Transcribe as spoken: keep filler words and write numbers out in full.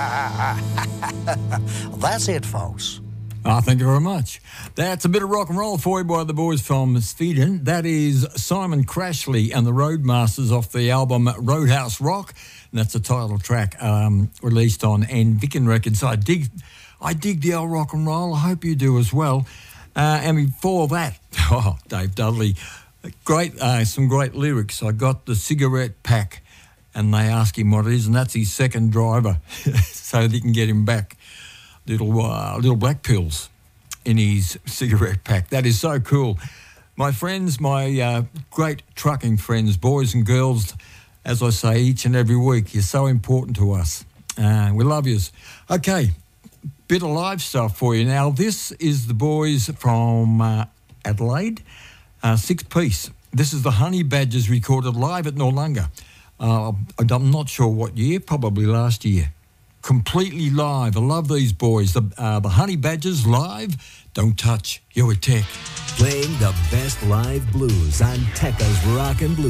That's it, folks. Ah, thank you very much. That's a bit of rock and roll for you by the boys from Sweden. That is Simon Crashley and the Roadmasters off the album Roadhouse Rock. And that's the title track um, released on Enviken Records. I dig, I dig the old rock and roll. I hope you do as well. Uh, and before that, oh, Dave Dudley, great, uh, some great lyrics. I got the cigarette pack, and they ask him what it is, and that's his second driver, so they can get him back. Little uh, little black pills in his cigarette pack. That is so cool. My friends, my uh, great trucking friends, boys and girls, as I say each and every week, you're so important to us. Uh, we love yous. Okay, bit of live stuff for you now. This is the boys from uh, Adelaide, uh, six piece. This is the Honey Badgers recorded live at Noarlunga. Uh, I'm not sure what year, probably last year. Completely live. I love these boys. The, uh, the Honey Badgers live. Don't touch. You're a tech. Playing the best live blues on Tekka's Rock and Blues.